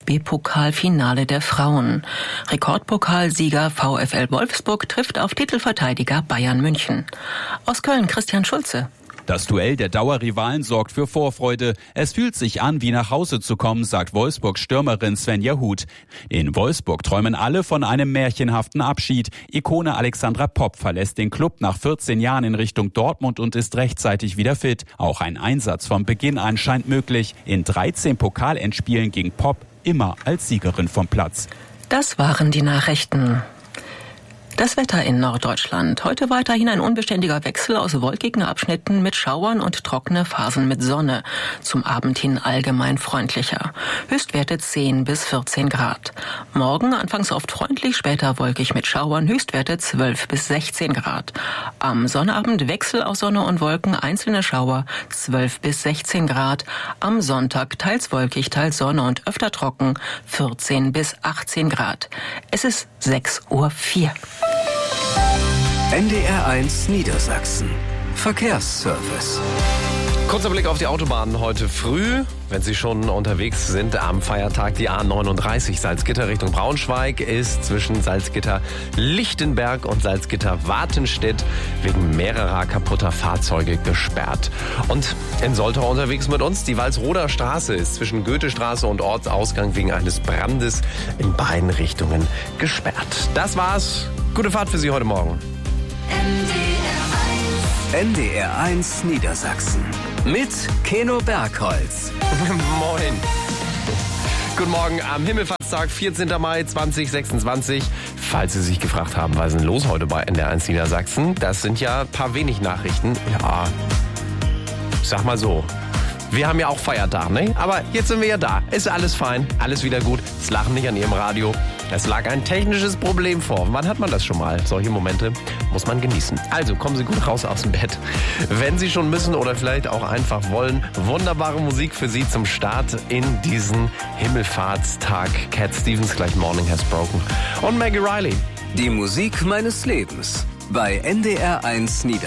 DFB-Pokalfinale der Frauen. Rekordpokalsieger VfL Wolfsburg trifft auf Titelverteidiger Bayern München. Aus Köln Christian Schulze. Das Duell der Dauerrivalen sorgt für Vorfreude. Es fühlt sich an, wie nach Hause zu kommen, sagt Wolfsburgs Stürmerin Svenja Huth. In Wolfsburg träumen alle von einem märchenhaften Abschied. Ikone Alexandra Popp verlässt den Klub nach 14 Jahren in Richtung Dortmund und ist rechtzeitig wieder fit. Auch ein Einsatz vom Beginn an scheint möglich. In 13 Pokalendspielen ging Popp immer als Siegerin vom Platz. Das waren die Nachrichten. Das Wetter in Norddeutschland. Heute weiterhin ein unbeständiger Wechsel aus wolkigen Abschnitten mit Schauern und trockene Phasen mit Sonne. Zum Abend hin allgemein freundlicher. Höchstwerte 10 bis 14 Grad. Morgen anfangs oft freundlich, später wolkig mit Schauern. Höchstwerte 12 bis 16 Grad. Am Sonnabend Wechsel aus Sonne und Wolken, einzelne Schauer 12 bis 16 Grad. Am Sonntag teils wolkig, teils Sonne und öfter trocken 14 bis 18 Grad. Es ist 6:04 Uhr. NDR1 Niedersachsen. Verkehrsservice. Kurzer Blick auf die Autobahnen heute früh. Wenn Sie schon unterwegs sind am Feiertag, die A39 Salzgitter Richtung Braunschweig ist zwischen Salzgitter-Lichtenberg und Salzgitter-Wartenstedt wegen mehrerer kaputter Fahrzeuge gesperrt. Und in Soltau unterwegs mit uns, die Walsroder Straße ist zwischen Goethestraße und Ortsausgang wegen eines Brandes in beiden Richtungen gesperrt. Das war's. Gute Fahrt für Sie heute Morgen. NDR1 Niedersachsen. Mit Keno Bergholz. Moin. Guten Morgen am Himmelfahrtstag, 14. Mai 2026. Falls Sie sich gefragt haben, was ist denn los heute bei NDR1 Niedersachsen? Das sind ja ein paar wenig Nachrichten. Ja, sag mal so. Wir haben ja auch Feiertag, ne? Aber jetzt sind wir ja da. Ist alles fein, alles wieder gut. Es lachen nicht an Ihrem Radio. Es lag ein technisches Problem vor. Wann hat man das schon mal? Solche Momente muss man genießen. Also kommen Sie gut raus aus dem Bett. Wenn Sie schon müssen oder vielleicht auch einfach wollen, wunderbare Musik für Sie zum Start in diesen Himmelfahrtstag. Cat Stevens, gleich Morning Has Broken. Und Maggie Riley. Die Musik meines Lebens bei NDR1 Niedersachsen.